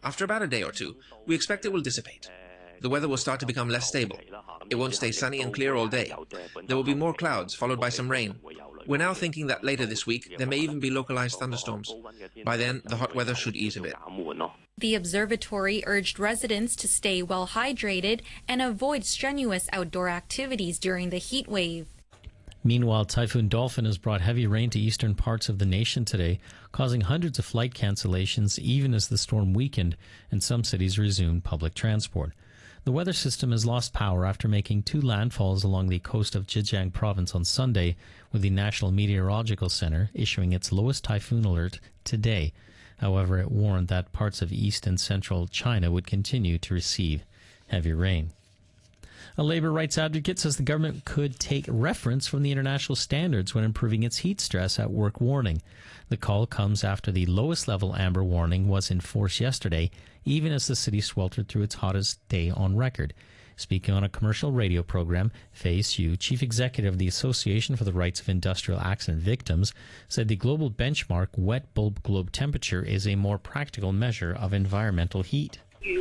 After about a day or two, we expect it will dissipate. The weather will start to become less stable. It won't stay sunny and clear all day. There will be more clouds, followed by some rain. We're now thinking that later this week, there may even be localized thunderstorms. By then, the hot weather should ease a bit. The observatory urged residents to stay well hydrated and avoid strenuous outdoor activities during the heat wave. Meanwhile, Typhoon Dolphin has brought heavy rain to eastern parts of the nation today, causing hundreds of flight cancellations even as the storm weakened and some cities resumed public transport. The weather system has lost power after making 2 landfalls along the coast of Zhejiang province on Sunday, with the National Meteorological Center issuing its lowest typhoon alert today. However, it warned that parts of east and central China would continue to receive heavy rain. A labor rights advocate says the government could take reference from the international standards when improving its heat stress at work warning. The call comes after the lowest level amber warning was in force yesterday, even as the city sweltered through its hottest day on record. Speaking on a commercial radio program, Fei Xu, chief executive of the Association for the Rights of Industrial Accident Victims, said the global benchmark wet bulb globe temperature is a more practical measure of environmental heat.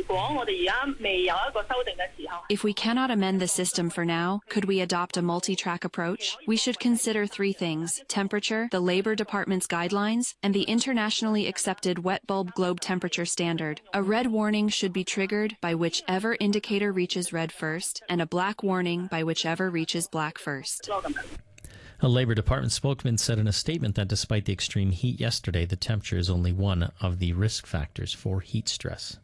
If we cannot amend the system for now, could we adopt a multi-track approach? We should consider 3 things: temperature, the Labor Department's guidelines, and the internationally accepted wet bulb globe temperature standard. A red warning should be triggered by whichever indicator reaches red first, and a black warning by whichever reaches black first. A Labor Department spokesman said in a statement that despite the extreme heat yesterday, the temperature is only one of the risk factors for heat stress.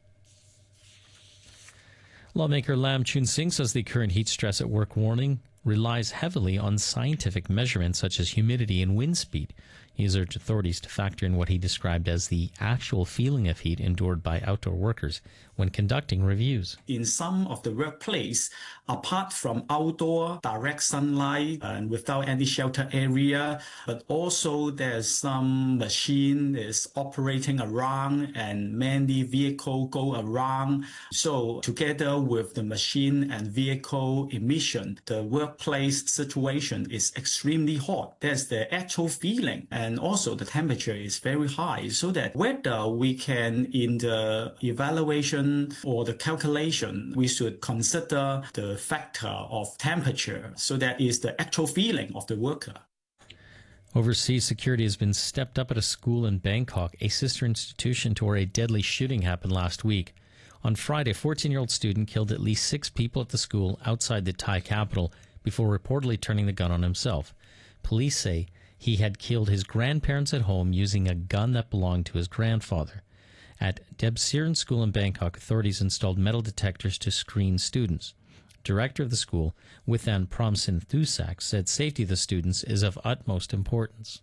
Lawmaker Lam Chun Sing says the current heat stress at work warning relies heavily on scientific measurements such as humidity and wind speed. He has urged authorities to factor in what he described as the actual feeling of heat endured by outdoor workers when conducting reviews. In some of the workplace, apart from outdoor direct sunlight and without any shelter area, but also there's some machine is operating around and many vehicles go around. So together with the machine and vehicle emission, the workplace situation is extremely hot. That's the actual feeling. And also the temperature is very high, so that whether we can, in the evaluation or the calculation, we should consider the factor of temperature, so that is the actual feeling of the worker. Overseas security has been stepped up at a school in Bangkok, a sister institution to where a deadly shooting happened last week. On Friday, a 14-year-old student killed at least 6 people at the school outside the Thai capital before reportedly turning the gun on himself. Police say he had killed his grandparents at home using a gun that belonged to his grandfather. At Debsiran School in Bangkok, authorities installed metal detectors to screen students. Director of the school, Withan Promsin Thusak, said safety of the students is of utmost importance.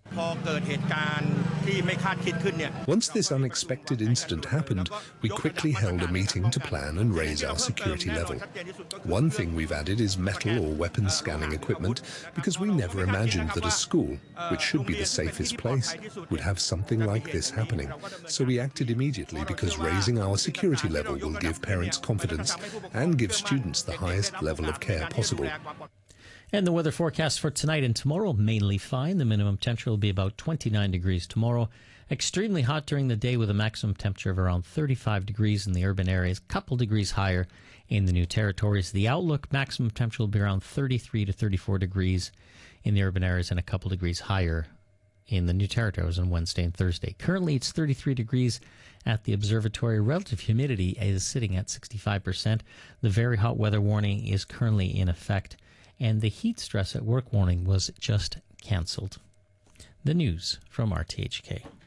Once this unexpected incident happened, we quickly held a meeting to plan and raise our security level. One thing we've added is metal or weapons scanning equipment, because we never imagined that a school, which should be the safest place, would have something like this happening. So we acted immediately, because raising our security level will give parents confidence and give students the highest level of care possible. And the weather forecast for tonight and tomorrow, mainly fine. The minimum temperature will be about 29 degrees tomorrow. Extremely hot during the day with a maximum temperature of around 35 degrees in the urban areas, a couple degrees higher in the New Territories. The outlook maximum temperature will be around 33 to 34 degrees in the urban areas and a couple degrees higher in the New Territories on Wednesday and Thursday. Currently, it's 33 degrees at the observatory. Relative humidity is sitting at 65%. The very hot weather warning is currently in effect, and the heat stress at work warning was just cancelled. The news from RTHK.